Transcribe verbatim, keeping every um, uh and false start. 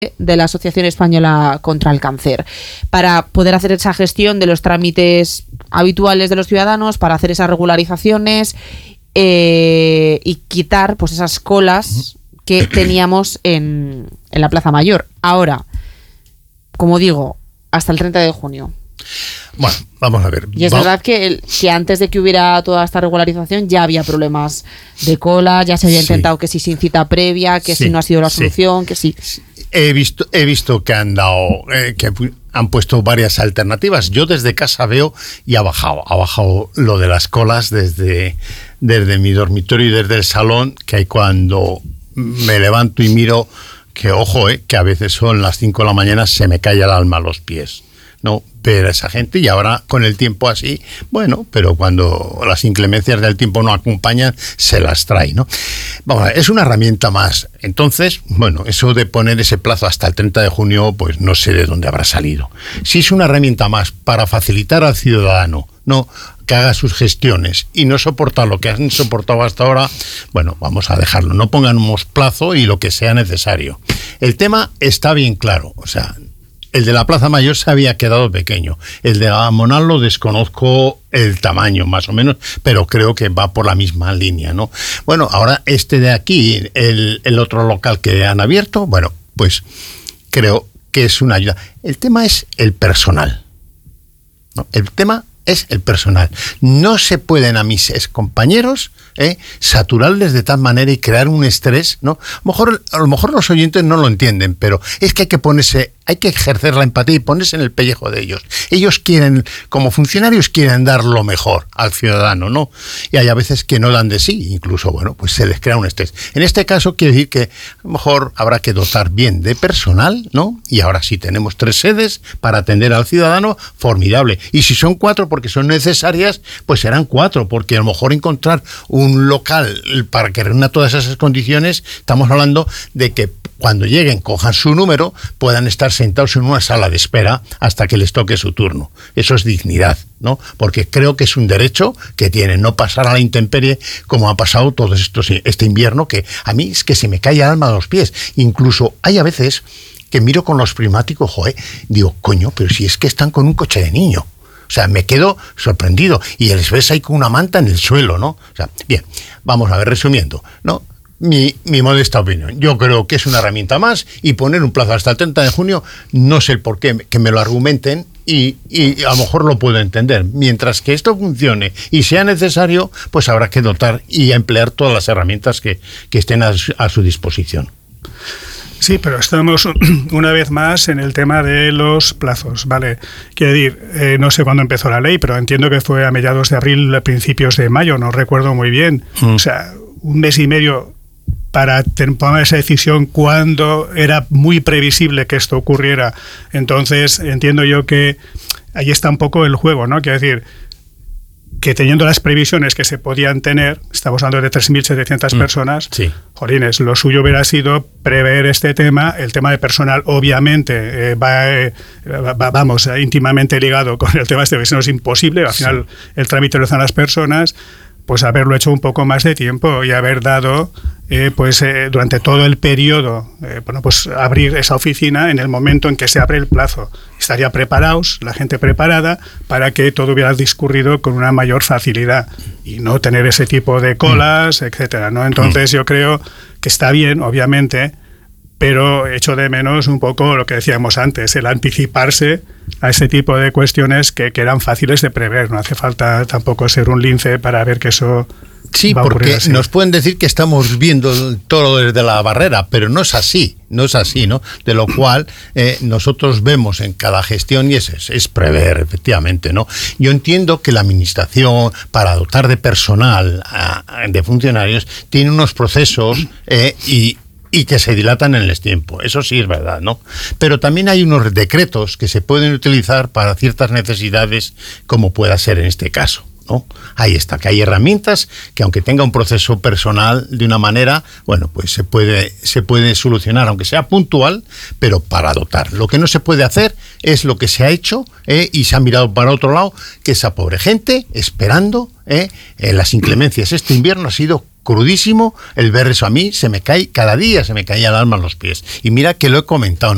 de la Asociación Española contra el Cáncer, para poder hacer esa gestión de los trámites habituales de los ciudadanos, para hacer esas regularizaciones eh, y quitar pues esas colas que teníamos en, en la Plaza Mayor. Ahora, como digo, hasta el treinta de junio. Bueno, vamos a ver. Y es Va- verdad que, el, que antes de que hubiera toda esta regularización ya había problemas de cola, ya se había Sí. intentado que si sin cita previa, que Sí, si no ha sido la sí. solución, que si... He visto, he visto que han dado, eh, que han puesto varias alternativas. Yo desde casa veo y ha bajado, ha bajado lo de las colas desde, desde mi dormitorio y desde el salón, que hay cuando me levanto y miro que, ojo, eh, que a veces son las cinco de la mañana, se me cae el alma a los pies, ¿no? Ver a esa gente, y ahora con el tiempo así, bueno, pero cuando las inclemencias del tiempo no acompañan, se las trae, ¿no? Vamos a ver, es una herramienta más. Entonces, bueno, eso de poner ese plazo hasta el treinta de junio, pues no sé de dónde habrá salido. Si es una herramienta más para facilitar al ciudadano, no que haga sus gestiones y no soportar lo que han soportado hasta ahora, bueno, vamos a dejarlo. No pongamos plazo y lo que sea necesario. El tema está bien claro, o sea, el de la Plaza Mayor se había quedado pequeño. El de la Monal lo desconozco el tamaño, más o menos, pero creo que va por la misma línea, ¿no? Bueno, ahora este de aquí, el, el otro local que han abierto, bueno, pues creo que es una ayuda. El tema es el personal, ¿no? El tema es el personal. No se pueden a mis excompañeros ¿eh? saturarles de tal manera y crear un estrés, ¿no? A lo mejor, a lo mejor los oyentes no lo entienden, pero es que hay que ponerse, hay que ejercer la empatía y ponerse en el pellejo de ellos. Ellos quieren, como funcionarios, quieren dar lo mejor al ciudadano, ¿no? Y hay a veces que no dan de sí, incluso, bueno, pues se les crea un estrés. En este caso, quiere decir que a lo mejor habrá que dotar bien de personal, ¿no? Y ahora sí tenemos tres sedes para atender al ciudadano, formidable. Y si son cuatro porque son necesarias, pues serán cuatro, porque a lo mejor encontrar un local para que reúna todas esas condiciones, estamos hablando de que cuando lleguen, cojan su número, puedan estar sentados en una sala de espera hasta que les toque su turno. Eso es dignidad, ¿no? Porque creo que es un derecho que tienen, no pasar a la intemperie como ha pasado todo esto, este invierno, que a mí es que se me cae el alma a los pies. Incluso hay a veces que miro con los prismáticos, joder, digo, coño, pero si es que están con un coche de niño. O sea, me quedo sorprendido y les ves ahí con una manta en el suelo, ¿no? O sea, bien, vamos a ver, resumiendo, ¿no? Mi, mi modesta opinión. Yo creo que es una herramienta más y poner un plazo hasta el treinta de junio, no sé el por qué, que me lo argumenten y, y a lo mejor lo puedo entender. Mientras que esto funcione y sea necesario, pues habrá que dotar y emplear todas las herramientas que, que estén a su, a su disposición. Sí, pero estamos una vez más en el tema de los plazos, ¿vale? Quiero decir, eh, no sé cuándo empezó la ley, pero entiendo que fue a mediados de abril, a principios de mayo, no recuerdo muy bien. Mm. O sea, un mes y medio para tomar esa decisión cuando era muy previsible que esto ocurriera. Entonces, entiendo yo que ahí está un poco el juego, ¿no? Quiero decir, que teniendo las previsiones que se podían tener, estamos hablando de tres mil setecientas mm, personas, sí. Jolines, lo suyo hubiera sido prever este tema. El tema de personal, obviamente, eh, va, eh, va, vamos, eh, íntimamente ligado con el tema este, que si no es imposible, al final sí. El trámite lo hacen las personas, pues haberlo hecho un poco más de tiempo y haber dado, eh, pues eh, durante todo el periodo, eh, bueno, pues abrir esa oficina en el momento en que se abre el plazo. Estaría preparados, la gente preparada, para que todo hubiera discurrido con una mayor facilidad y no tener ese tipo de colas, mm. etcétera, ¿no? Entonces mm. yo creo que está bien, obviamente, pero echo de menos un poco lo que decíamos antes, el anticiparse a ese tipo de cuestiones que, que eran fáciles de prever. No hace falta tampoco ser un lince para ver que eso sí, va a ocurrir porque así. Nos pueden decir que estamos viendo todo desde la barrera, pero no es así, no es así, ¿no? De lo cual eh, nosotros vemos en cada gestión y es, es, es prever, efectivamente, ¿no? Yo entiendo que la administración, para dotar de personal, a, de funcionarios, tiene unos procesos eh, y y que se dilatan en el tiempo, eso sí es verdad, ¿no? Pero también hay unos decretos que se pueden utilizar para ciertas necesidades, como pueda ser en este caso, ¿no? Ahí está, que hay herramientas que aunque tenga un proceso personal de una manera, bueno, pues se puede, se puede solucionar, aunque sea puntual, pero para dotar. Lo que no se puede hacer es lo que se ha hecho eh, y se ha mirado para otro lado, que esa pobre gente esperando eh, eh, las inclemencias. Este invierno ha sido crudísimo, el ver eso a mí se me cae, cada día se me caía el alma a los pies. Y mira que lo he comentado,